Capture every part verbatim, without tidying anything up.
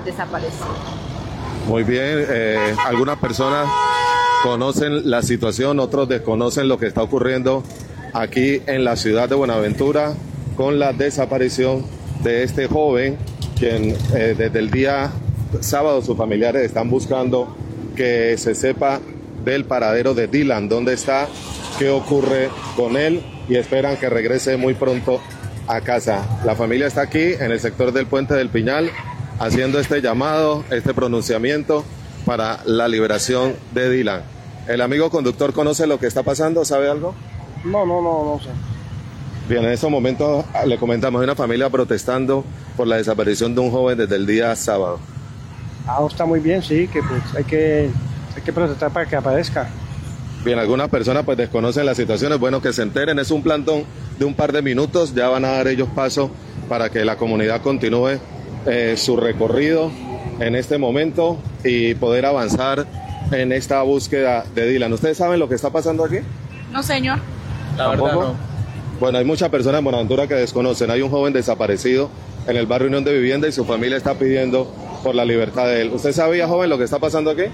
desaparecido. Muy bien, eh, algunas personas conocen la situación, otros desconocen lo que está ocurriendo aquí en la ciudad de Buenaventura con la desaparición de este joven, quien eh, desde el día sábado sus familiares están buscando que se sepa del paradero de Dylan, dónde está, qué ocurre con él, y esperan que regrese muy pronto a casa. La familia está aquí en el sector del Puente del Piñal haciendo este llamado, este pronunciamiento para la liberación de Dylan. ¿El amigo conductor conoce lo que está pasando? ¿Sabe algo? No, no, no, no sé. Bien, en estos momentos le comentamos, hay una familia protestando por la desaparición de un joven desde el día sábado. Ah, está muy bien, sí, que pues hay que, hay que protestar para que aparezca. Bien, algunas personas pues desconocen la situación, es bueno que se enteren, es un plantón de un par de minutos, ya van a dar ellos paso para que la comunidad continúe eh, su recorrido en este momento y poder avanzar en esta búsqueda de Dylan. ¿Ustedes saben lo que está pasando aquí? No, señor. La verdad no. Bueno, hay muchas personas en Buenaventura que desconocen. Hay un joven desaparecido en el barrio Unión de Vivienda y su familia está pidiendo por la libertad de él. ¿Usted sabía, joven, lo que está pasando aquí?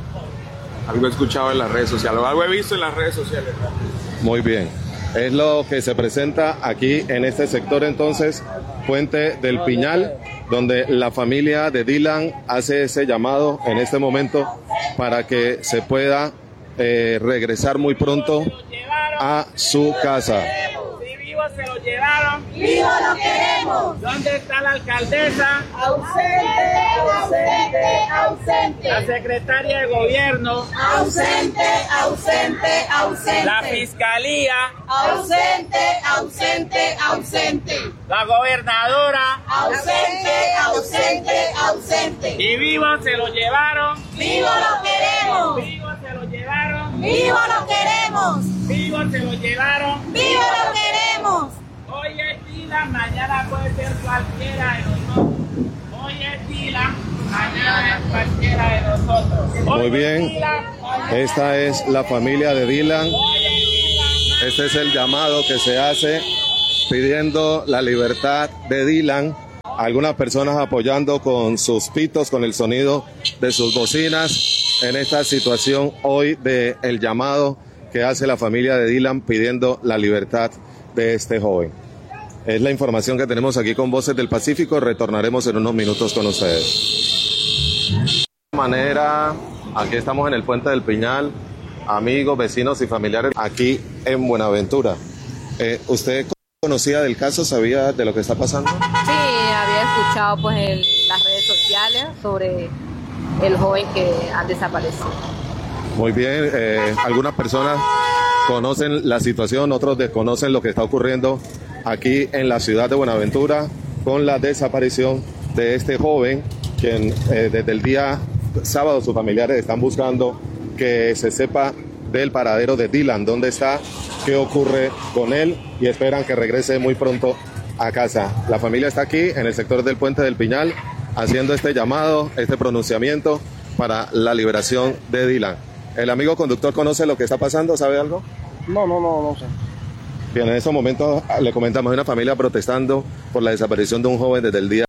Algo he escuchado en las redes sociales, algo he visto en las redes sociales. Muy bien. Es lo que se presenta aquí en este sector, entonces, Puente del Piñal, donde la familia de Dylan hace ese llamado en este momento para que se pueda eh, regresar muy pronto a su casa. Se lo llevaron. ¡Vivo lo queremos! ¿Dónde está la alcaldesa? Ausente, ausente, ausente. La secretaria de gobierno. Ausente, ausente, ausente. La fiscalía. Ausente, ausente, ausente. La gobernadora. Ausente, ausente, ausente. Y vivo se lo llevaron. ¡Vivo lo queremos! Vivo se lo llevaron. ¡Vivo lo queremos! Vivo se lo llevaron. ¡Vivo lo queremos! Hoy es Dylan, mañana puede ser cualquiera de nosotros. Hoy es Dylan, mañana es cualquiera de nosotros. Hoy Muy bien, Dylan, esta es la familia de Dylan. Este es el llamado que se hace pidiendo la libertad de Dylan. Algunas personas apoyando con sus pitos, con el sonido de sus bocinas en esta situación hoy de el llamado que hace la familia de Dylan pidiendo la libertad de este joven. Es la información que tenemos aquí con Voces del Pacífico. Retornaremos en unos minutos con ustedes. De manera, aquí estamos en el Puente del Piñal, amigos, vecinos y familiares aquí en Buenaventura. Eh, ¿Usted conocía del caso? ¿Sabía de lo que está pasando? Sí, había escuchado pues en las redes sociales sobre el joven que ha desaparecido. Muy bien, eh, algunas personas conocen la situación, otros desconocen lo que está ocurriendo aquí en la ciudad de Buenaventura con la desaparición de este joven, quien eh, desde el día sábado sus familiares están buscando que se sepa del paradero de Dylan, dónde está, qué ocurre con él, y esperan que regrese muy pronto a casa. La familia está aquí en el sector del Puente del Piñal haciendo este llamado, este pronunciamiento para la liberación de Dylan. ¿El amigo conductor conoce lo que está pasando? ¿Sabe algo? No, no, no, no sé. Bien, en estos momentos le comentamos, hay una familia protestando por la desaparición de un joven desde el día.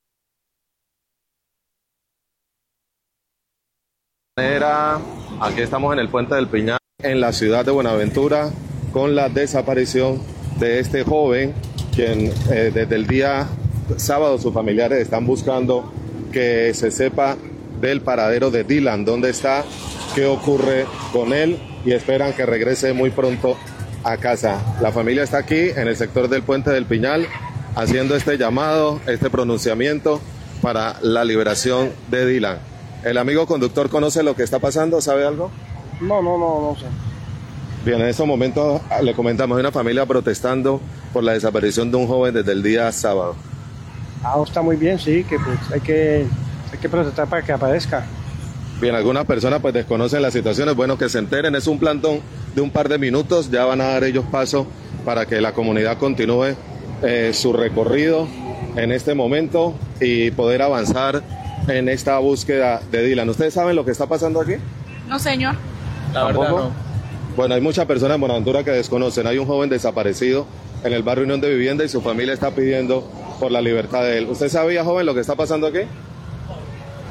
Aquí estamos en el Puente del Piñal, en la ciudad de Buenaventura, con la desaparición de este joven, quien eh, desde el día sábado sus familiares están buscando que se sepa del paradero de Dylan, dónde está, qué ocurre con él, y esperan que regrese muy pronto a casa. La familia está aquí en el sector del Puente del Piñal haciendo este llamado, este pronunciamiento para la liberación de Dylan. ¿El amigo conductor conoce lo que está pasando? ¿Sabe algo? No, no, no, no sé. Bien, en estos momentos le comentamos, hay una familia protestando por la desaparición de un joven desde el día sábado. Ah, está muy bien, sí, que pues hay que, hay que protestar para que aparezca. Bien, algunas personas pues desconocen la situación, es bueno que se enteren, es un plantón de un par de minutos, ya van a dar ellos paso para que la comunidad continúe eh, su recorrido en este momento y poder avanzar en esta búsqueda de Dylan. ¿Ustedes saben lo que está pasando aquí? No, señor. La verdad no. Bueno, hay muchas personas en Buenaventura que desconocen. Hay un joven desaparecido en el barrio Unión de Vivienda y su familia está pidiendo por la libertad de él. ¿Usted sabía, joven, lo que está pasando aquí?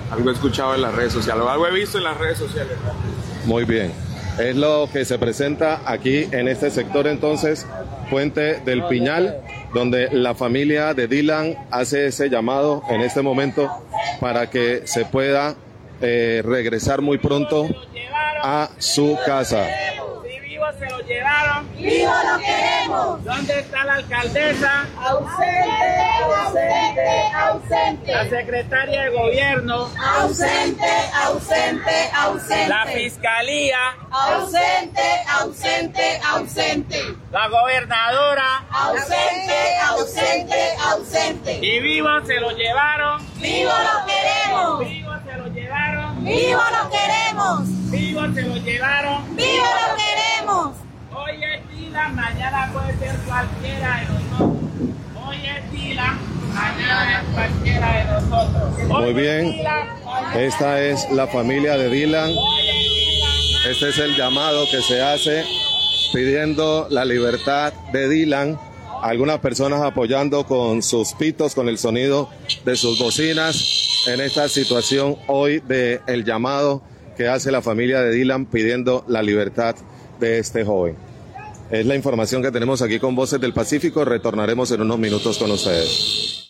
Algo he escuchado en las redes sociales, algo he visto en las redes sociales. Muy bien. Es lo que se presenta aquí en este sector entonces, Puente del Piñal, donde la familia de Dylan hace ese llamado en este momento para que se pueda eh, regresar muy pronto a su casa. Si vivo se lo llevaron. ¡Vivo lo queremos! ¿Dónde está la alcaldesa? Ausente, ausente, ausente. La secretaria de gobierno. Ausente, ausente, ausente. La fiscalía. Ausente, ausente, ausente. La gobernadora. Ausente, ausente, ausente. Y vivo se lo llevaron. ¡Vivo lo queremos! Vivo se lo llevaron. ¡Vivo lo queremos! Vivo se lo llevaron. ¡Vivo lo queremos! Hoy es Dylan, mañana puede ser cualquiera de nosotros. Hoy es Dylan, mañana es cualquiera de nosotros. Hoy Muy es bien, Dylan, esta es la familia de Dylan. hoy es Dylan. Este es el llamado que se hace pidiendo la libertad de Dylan. Algunas personas apoyando con sus pitos, con el sonido de sus bocinas en esta situación hoy de el llamado que hace la familia de Dylan pidiendo la libertad de este joven. Es la información que tenemos aquí con Voces del Pacífico. Retornaremos en unos minutos con ustedes.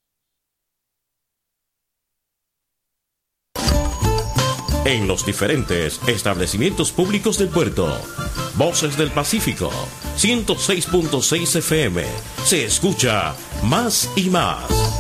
En los diferentes establecimientos públicos del puerto. Voces del Pacífico, ciento seis punto seis F M. Se escucha más y más.